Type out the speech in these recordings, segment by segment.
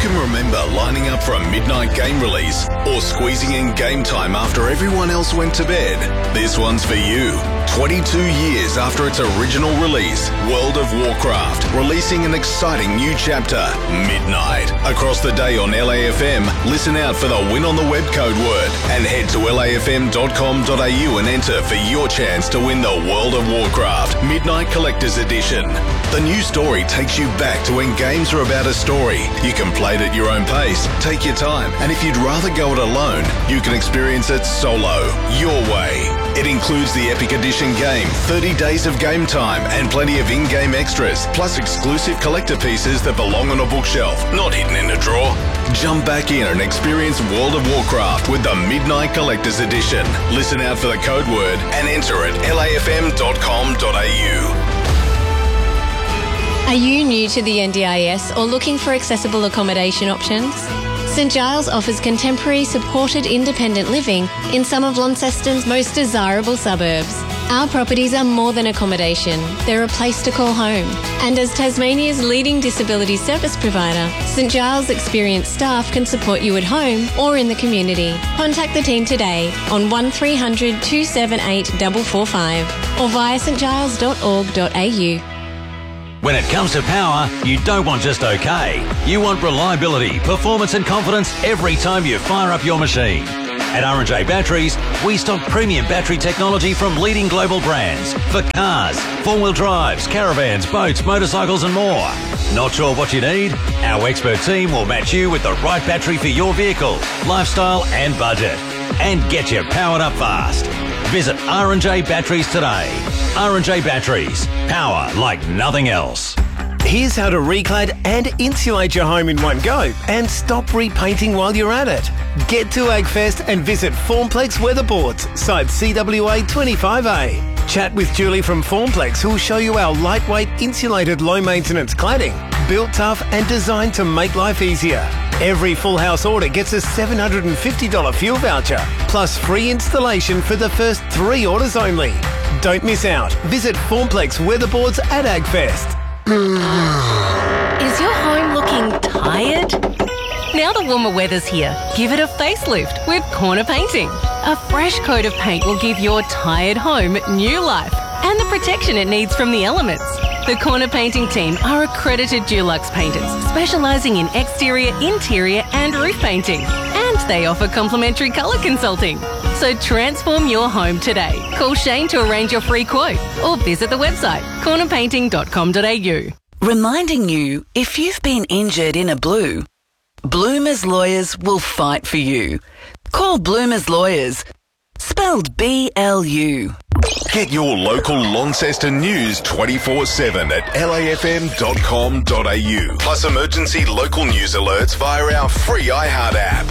can remember lining up for a midnight game release or squeezing in game time after everyone else went to bed, this one's for you. 22 years after its original release, World of Warcraft, releasing an exciting new chapter, Midnight. Across the day on LAFM, listen out for the Win on the Web code word and head to lafm.com.au and enter for your chance to win the World of Warcraft Midnight Collector's Edition. The new story takes you back to when games are about a story. You can play it at your own pace, take your time, and if you'd rather go it alone, you can experience it solo, your way. It includes the Epic Edition game, 30 days of game time, and plenty of in-game extras, plus exclusive collector pieces that belong on a bookshelf, not hidden in a drawer. Jump back in and experience World of Warcraft with the Midnight Collector's Edition. Listen out for the code word and enter at lafm.com.au. Are you new to the NDIS or looking for accessible accommodation options? St Giles offers contemporary supported independent living in some of Launceston's most desirable suburbs. Our properties are more than accommodation, they're a place to call home. And as Tasmania's leading disability service provider, St Giles' experienced staff can support you at home or in the community. Contact the team today on 1300 278 445 or via stgiles.org.au. When it comes to power, you don't want just okay. You want reliability, performance and confidence every time you fire up your machine. At R&J Batteries, we stock premium battery technology from leading global brands for cars, four-wheel drives, caravans, boats, motorcycles and more. Not sure what you need? Our expert team will match you with the right battery for your vehicle, lifestyle and budget. And get you powered up fast. Visit R&J Batteries today. R&J Batteries. Power like nothing else. Here's how to reclad and insulate your home in one go and stop repainting while you're at it. Get to AgFest and visit Formplex Weatherboards, site CWA 25A. Chat with Julie from Formplex, who will show you our lightweight, insulated, low-maintenance cladding, built tough and designed to make life easier. Every full house order gets a $750 fuel voucher, plus free installation for the first 3 orders only. Don't miss out. Visit Formplex Weatherboards at AgFest. Is your home looking tired? Now the warmer weather's here, give it a facelift with Corner Painting. A fresh coat of paint will give your tired home new life and the protection it needs from the elements. The Corner Painting team are accredited Dulux painters, specialising in exterior, interior and roof painting. And they offer complimentary colour consulting. So transform your home today. Call Shane to arrange your free quote or visit the website cornerpainting.com.au. Reminding you, if you've been injured in a blue, Bloomers Lawyers will fight for you. Call Bloomers Lawyers, spelled BLU. Get your local Launceston news 24/7 at lafm.com.au. Plus emergency local news alerts via our free iHeart app.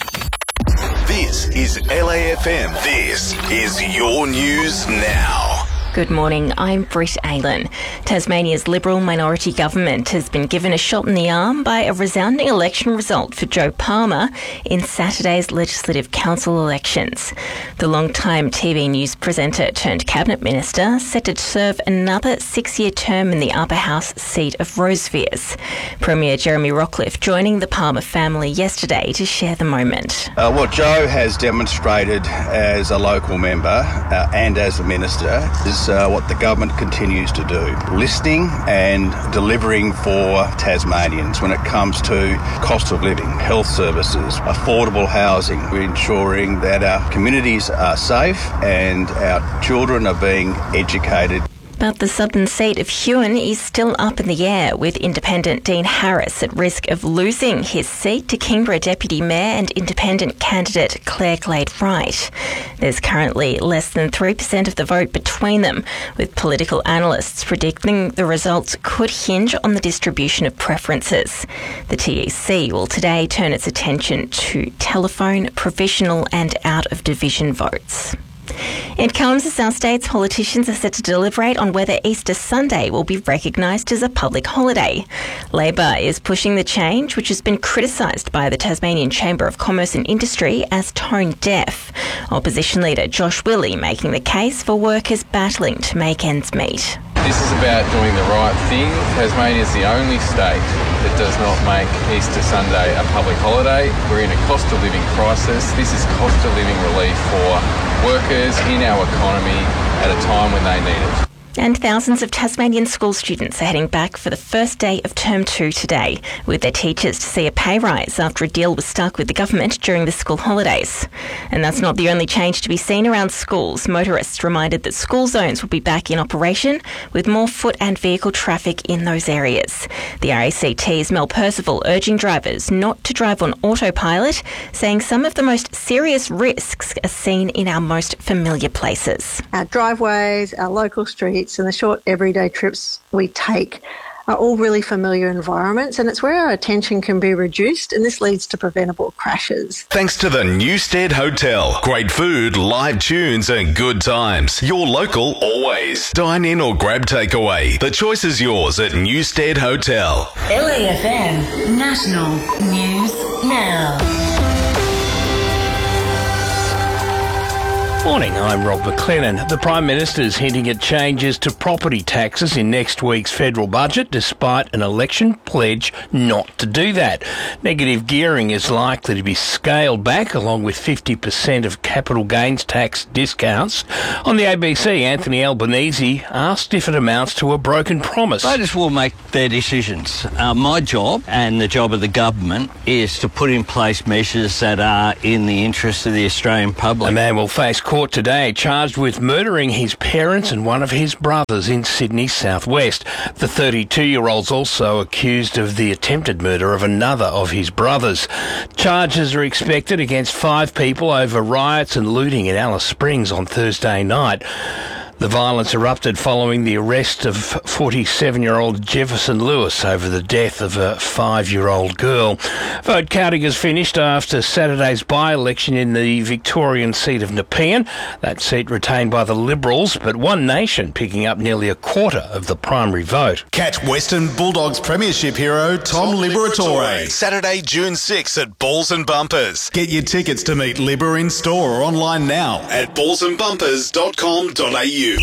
This is LAFM. This is your news now. Good morning, I'm Britt Aylen. Tasmania's Liberal minority government has been given a shot in the arm by a resounding election result for Joe Palmer in Saturday's Legislative Council elections. The long-time TV news presenter turned cabinet minister set to serve another 6-year term in the upper house seat of Rosevears. Premier Jeremy Rockliff joining the Palmer family yesterday to share the moment. What Joe has demonstrated as a local member and as a minister is what the government continues to do, listening and delivering for Tasmanians when it comes to cost of living, health services, affordable housing. We're ensuring that our communities are safe and our children are being educated. But the southern seat of Huon is still up in the air, with independent Dean Harris at risk of losing his seat to Kingborough Deputy Mayor and independent candidate Claire Glade-Wright. There's currently less than 3% of the vote between them, with political analysts predicting the results could hinge on the distribution of preferences. The TEC will today turn its attention to telephone, provisional and out-of-division votes. In Callum's South States, politicians are set to deliberate on whether Easter Sunday will be recognised as a public holiday. Labor is pushing the change, which has been criticised by the Tasmanian Chamber of Commerce and Industry as tone-deaf. Opposition leader Josh Willey making the case for workers battling to make ends meet. This is about doing the right thing. Tasmania is the only state that does not make Easter Sunday a public holiday. We're in a cost of living crisis. This is cost of living relief for workers in our economy at a time when they need it. And thousands of Tasmanian school students are heading back for the first day of Term 2 today, with their teachers to see a pay rise after a deal was struck with the government during the school holidays. And that's not the only change to be seen around schools. Motorists reminded that school zones will be back in operation, with more foot and vehicle traffic in those areas. The RACT's Mel Percival urging drivers not to drive on autopilot, saying some of the most serious risks are seen in our most familiar places. Our driveways, our local streets, and the short everyday trips we take are all really familiar environments, and it's where our attention can be reduced, and this leads to preventable crashes. Thanks to the Newstead Hotel. Great food, live tunes and good times. Your local always. Dine in or grab takeaway. The choice is yours at Newstead Hotel. LAFM National News Now. Morning, I'm Rob McLennan. The Prime Minister is hinting at changes to property taxes in next week's federal budget, despite an election pledge not to do that. Negative gearing is likely to be scaled back, along with 50% of capital gains tax discounts. On the ABC, Anthony Albanese asked if it amounts to a broken promise. Voters will make their decisions. My job and the job of the government is to put in place measures that are in the interest of the Australian public. A man will face court today charged with murdering his parents and one of his brothers in Sydney's southwest. The 32-year-old's also accused of the attempted murder of another of his brothers. Charges are expected against 5 people over riots and looting in Alice Springs on Thursday night. The violence erupted following the arrest of 47-year-old Jefferson Lewis over the death of a 5-year-old girl. Vote counting has finished after Saturday's by-election in the Victorian seat of Nepean. That seat retained by the Liberals, but One Nation picking up nearly a quarter of the primary vote. Catch Western Bulldogs Premiership hero Tom Liberatore Saturday, June 6 at Balls and Bumpers. Get your tickets to meet Libber in store or online now at ballsandbumpers.com.au.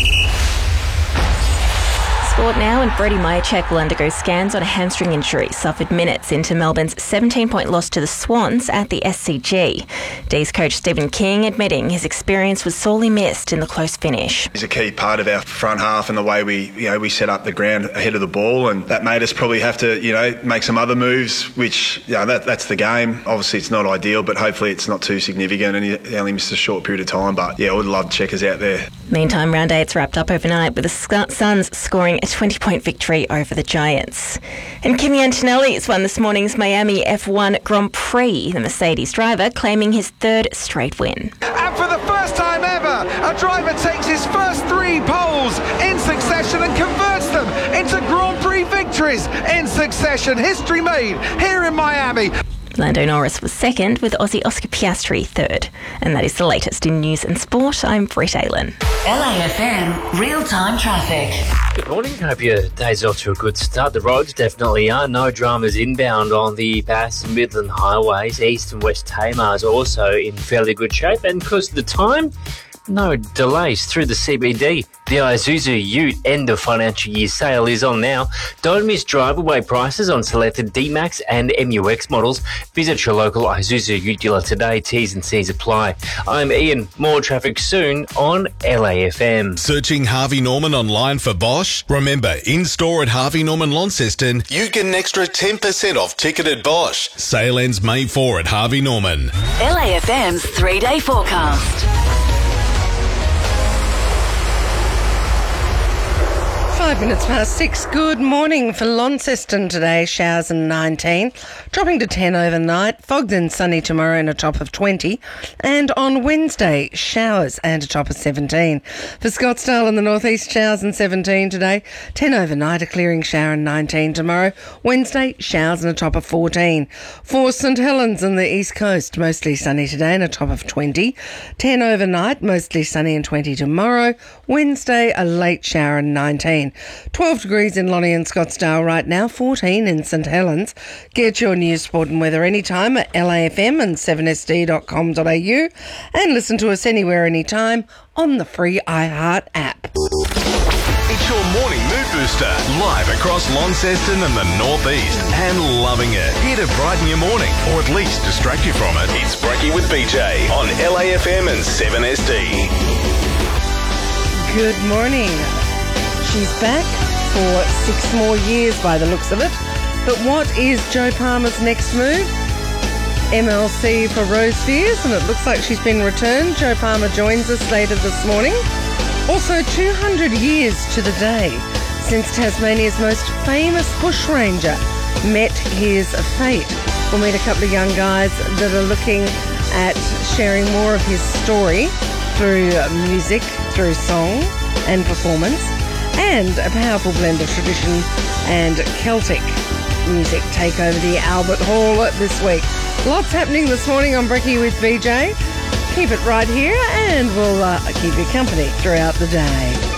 Sport now, and Brody Myercheck will undergo scans on a hamstring injury suffered minutes into Melbourne's 17-point loss to the Swans at the SCG. D's coach Stephen King admitting his experience was sorely missed in the close finish. He's a key part of our front half and the way we set up the ground ahead of the ball, and that made us probably have to make some other moves, which that's the game. Obviously it's not ideal, but hopefully it's not too significant, and he only missed a short period of time. But I would love checkers out there. Meantime, round 8's wrapped up overnight with the Suns scoring a 20-point victory over the Giants. And Kimi Antonelli has won this morning's Miami F1 Grand Prix, the Mercedes driver claiming his 3rd straight win. And for the first time ever, a driver takes his first 3 poles in succession and converts them into Grand Prix victories in succession. History made here in Miami. Lando Norris was 2nd, with Aussie Oscar Piastri 3rd. And that is the latest in news and sport. I'm Brett Aylan. LAFM real-time traffic. Good morning. Hope your day's off to a good start. The roads definitely are. No dramas inbound on the Bass and Midland highways. East and West Tamar's also in fairly good shape. And because of the time, no delays through the CBD. The Isuzu Ute end of financial year sale is on now. Don't miss drive-away prices on selected D-Max and MUX models. Visit your local Isuzu Ute dealer today. T's and C's apply. I'm Ian. More traffic soon on LAFM. Searching Harvey Norman online for Bosch? Remember, in-store at Harvey Norman Launceston, you get an extra 10% off ticketed Bosch. Sale ends May 4 at Harvey Norman. LAFM's 3-day forecast. 5 minutes past 6. Good morning for Launceston today. Showers and 19. Dropping to 10 overnight. Fogged and sunny tomorrow and a top of 20. And on Wednesday, showers and a top of 17. For Scottsdale and the northeast, showers and 17 today. 10 overnight, a clearing shower and 19 tomorrow. Wednesday, showers and a top of 14. For St Helens and the east coast, mostly sunny today and a top of 20. 10 overnight, mostly sunny and 20 tomorrow. Wednesday, a late shower and 19. 12 degrees in Lonnie and Scottsdale right now, 14 in St Helens. Get your news, sport and weather anytime at LAFM and 7sd.com.au, and listen to us anywhere, anytime on the free iHeart app. It's your morning mood booster, live across Launceston and the Northeast, and loving it. Here to brighten your morning, or at least distract you from it. It's Brekkie with BJ on LAFM and 7SD. Good morning. She's back for 6 more years by the looks of it. But what is Joe Palmer's next move? MLC for Rose Fears, and it looks like she's been returned. Joe Palmer joins us later this morning. Also, 200 years to the day since Tasmania's most famous bushranger met his fate. We'll meet a couple of young guys that are looking at sharing more of his story through music, through song and performance, and a powerful blend of tradition and Celtic music take over the Albert Hall this week. Lots happening this morning on Brekkie with BJ. Keep it right here and we'll keep you company throughout the day.